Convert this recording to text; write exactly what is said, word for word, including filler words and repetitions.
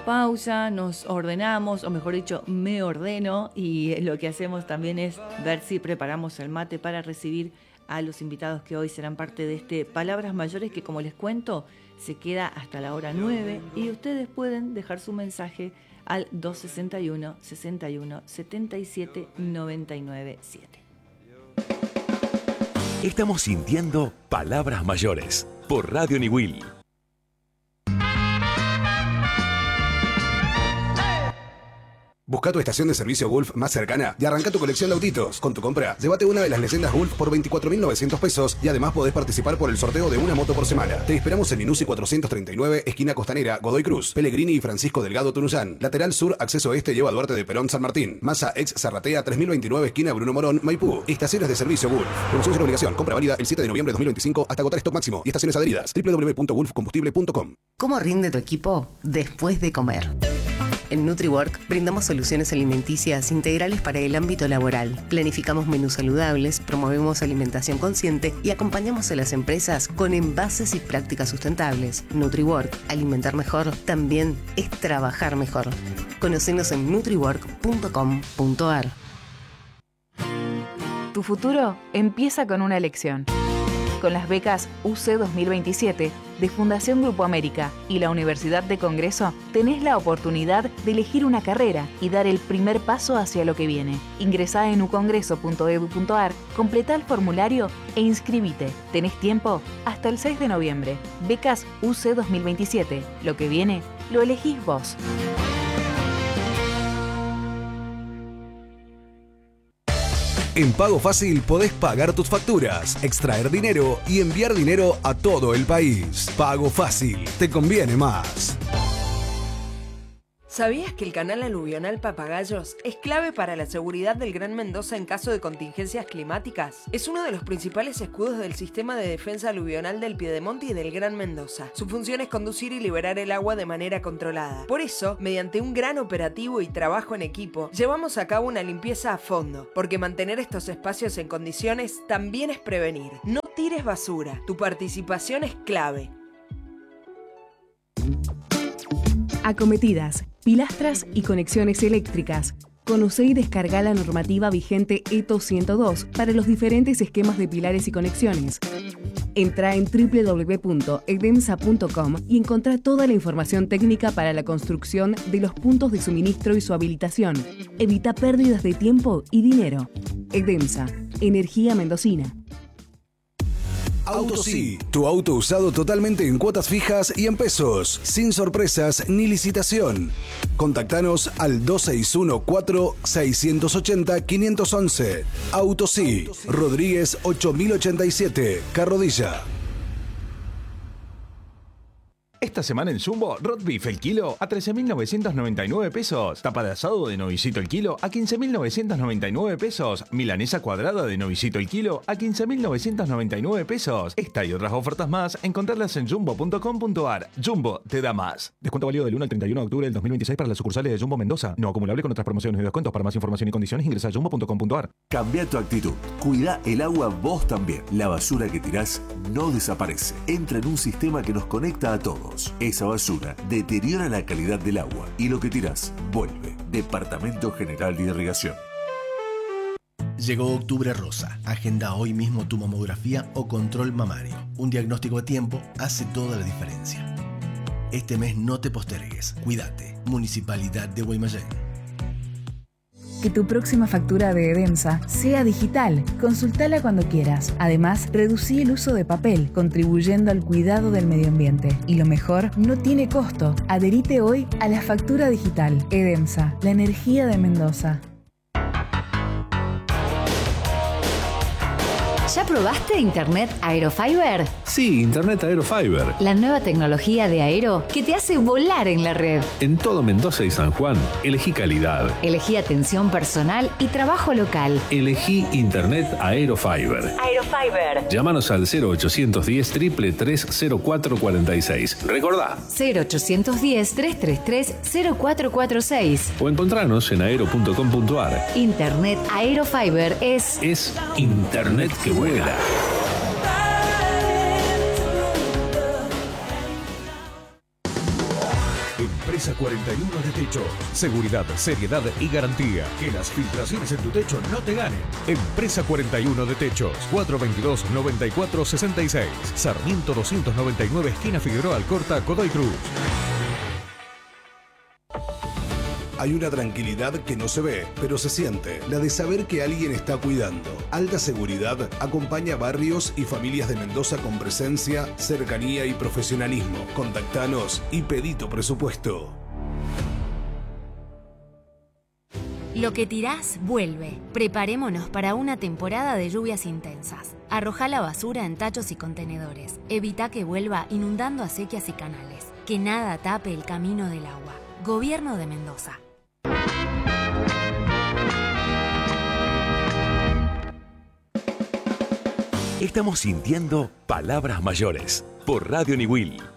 pausa, nos ordenamos, o mejor dicho, me ordeno, y lo que hacemos también es ver si preparamos el mate para recibir a los invitados que hoy serán parte de este Palabras Mayores, que, como les cuento, se queda hasta la hora nueve, y ustedes pueden dejar su mensaje al dos sesenta y uno, sesenta y uno, setenta y siete, noventa y nueve siete. Estamos sintiendo Palabras Mayores por Radio Niwil. Busca tu estación de servicio Gulf más cercana y arranca tu colección de autitos. Con tu compra, llévate una de las leyendas Gulf por veinticuatro mil novecientos pesos y además podés participar por el sorteo de una moto por semana. Te esperamos en Inusi cuatrocientos treinta y nueve, esquina Costanera, Godoy Cruz, Pellegrini y Francisco Delgado Tunuyán. Lateral sur, acceso este, lleva a Duarte de Perón, San Martín. Massa ex Zarratea tres mil veintinueve, esquina Bruno Morón, Maipú. Estaciones de servicio Gulf. Promoción sin obligación. Compra válida el siete de noviembre de dos mil veinticinco hasta agotar stock máximo. Y estaciones adheridas. doble u doble u doble u punto gulf combustible punto com. ¿Cómo rinde tu equipo después de comer? En NutriWork brindamos soluciones alimenticias integrales para el ámbito laboral. Planificamos menús saludables, promovemos alimentación consciente y acompañamos a las empresas con envases y prácticas sustentables. NutriWork, alimentar mejor, también es trabajar mejor. Conocenos en nutriwork punto com punto a r. Tu futuro empieza con una elección. Con las becas U C dos mil veintisiete de Fundación Grupo América y la Universidad de Congreso, tenés la oportunidad de elegir una carrera y dar el primer paso hacia lo que viene. Ingresá en u congreso punto e d u punto a r, completá el formulario e inscribite. Tenés tiempo hasta el seis de noviembre. Becas U C dos mil veintisiete. Lo que viene, lo elegís vos. En Pago Fácil podés pagar tus facturas, extraer dinero y enviar dinero a todo el país. Pago Fácil, te conviene más. ¿Sabías que el canal aluvional Papagayos es clave para la seguridad del Gran Mendoza en caso de contingencias climáticas? Es uno de los principales escudos del sistema de defensa aluvional del Piedemonte y del Gran Mendoza. Su función es conducir y liberar el agua de manera controlada. Por eso, mediante un gran operativo y trabajo en equipo, llevamos a cabo una limpieza a fondo, porque mantener estos espacios en condiciones también es prevenir. No tires basura, tu participación es clave. Acometidas, pilastras y conexiones eléctricas. Conocé y descarga la normativa vigente E T O ciento dos para los diferentes esquemas de pilares y conexiones. Entra en doble u doble u doble u punto edemsa punto com y encontrá toda la información técnica para la construcción de los puntos de suministro y su habilitación. Evita pérdidas de tiempo y dinero. Edemsa, energía mendocina. Autosí, tu auto usado totalmente en cuotas fijas y en pesos, sin sorpresas ni licitación. Contactanos al dos seis uno cuatro, seis ocho cero, cinco uno uno. Autosí, Rodríguez ocho mil ochenta y siete, Carrodilla. Esta semana en Jumbo, Rot Beef el kilo a trece mil novecientos noventa y nueve pesos. Tapa de asado de novicito el kilo a quince mil novecientos noventa y nueve pesos. Milanesa cuadrada de novicito el kilo a quince mil novecientos noventa y nueve pesos. Esta y otras ofertas más, encontrarlas en jumbo punto com punto a r. Jumbo te da más. Descuento válido del uno al treinta y uno de octubre del dos mil veintiséis para las sucursales de Jumbo Mendoza. No acumulable con otras promociones y descuentos. Para más información y condiciones ingresa a jumbo punto com punto a r. Cambia tu actitud. Cuida el agua vos también. La basura que tirás no desaparece. Entra en un sistema que nos conecta a todos. Esa basura deteriora la calidad del agua y lo que tirás vuelve. Departamento General de Irrigación. Llegó Octubre Rosa. Agenda hoy mismo tu mamografía o control mamario. Un diagnóstico a tiempo hace toda la diferencia. Este mes no te postergues. Cuídate. Municipalidad de Guaymallén. Que tu próxima factura de Edemsa sea digital. Consultala cuando quieras. Además, reducí el uso de papel, contribuyendo al cuidado del medio ambiente. Y lo mejor, no tiene costo. Adherite hoy a la factura digital. Edemsa, la energía de Mendoza. ¿Ya probaste Internet Aerofiber? Sí, Internet Aerofiber. La nueva tecnología de Aero que te hace volar en la red. En todo Mendoza y San Juan, elegí calidad. Elegí atención personal y trabajo local. Elegí Internet Aerofiber. Aerofiber. Llámanos al cero ochocientos diez, tres tres tres, cero cuatro cuatro seis. Recordá. cero ochocientos diez, tres tres tres, cero cuatro cuatro seis. O encontranos en aero punto com punto a r. Internet Aerofiber es... Es Internet que vuela. Empresa cuarenta y uno de Techos. Seguridad, seriedad y garantía. Que las filtraciones en tu techo no te ganen. Empresa cuarenta y uno de Techos. cuatro veintidós, noventa y cuatro, sesenta y seis. Sarmiento doscientos noventa y nueve, esquina Figueroa Alcorta, Godoy Cruz. Hay una tranquilidad que no se ve, pero se siente, la de saber que alguien está cuidando. Alta Seguridad acompaña a barrios y familias de Mendoza con presencia, cercanía y profesionalismo. Contactanos y pedí tu presupuesto. Lo que tirás, vuelve. Preparémonos para una temporada de lluvias intensas. Arrojá la basura en tachos y contenedores. Evita que vuelva inundando acequias y canales. Que nada tape el camino del agua. Gobierno de Mendoza. Estamos sintiendo Palabras Mayores por Radio Niwil.